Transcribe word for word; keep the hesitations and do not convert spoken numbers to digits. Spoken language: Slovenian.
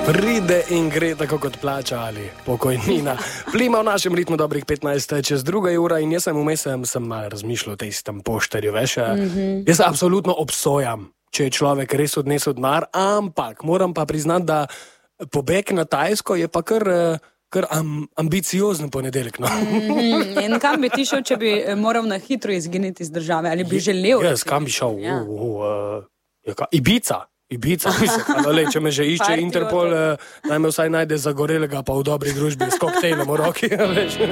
Pride in gre tako kot plača ali pokojnina. Plima v našem ritmu dobrih petnajst čez druga ura in jaz sem vmes sem, sem malo razmišljal o tej istem poštarju, veš. Mm-hmm. Jaz absolutno obsojam, če je človek res odnesel denar, ampak moram pa priznati, da pobeg na Tajsko je pa kar, kar am, ambiciozen ponedeljek. No? Mm-hmm. In kam bi ti šel, če bi moral na hitro izginiti iz države? Ali bi želel? Jaz, kam bi šel? Ja. Uh, uh, Ibica. Ibica, mislim, ale, če me že išče Interpol, naj me vsaj najde zagorelega pa v dobri družbi s koktejlom v roki.